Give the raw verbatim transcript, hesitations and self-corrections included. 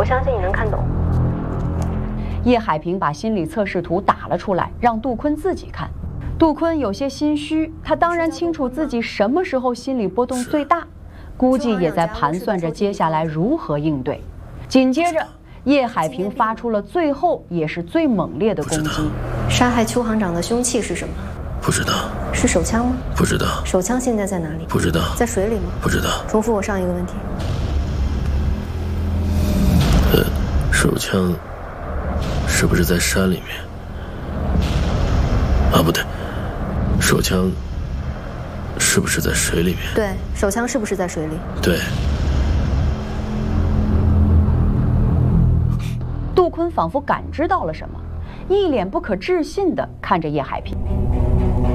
我相信你能看懂。 叶海平把心理测试图打了出来，让杜坤自己看。杜坤有些心虚，他当然清楚自己什么时候心理波动最大，估计也在盘算着接下来如何应对。紧接着，叶海平发出了最后也是最猛烈的攻击。 杀害邱行长的凶器是什么？ 不知道。 是手枪吗？ 不知道。 手枪现在在哪里？ 不知道。 在水里吗？ 不知道。 重复我上一个问题。 呃，手枪是不是在山里面？啊，不对，手枪是不是在水里面？ 对，手枪是不是在水里？ 对。 杜坤仿佛感知到了什么，一脸不可置信地看着叶海平。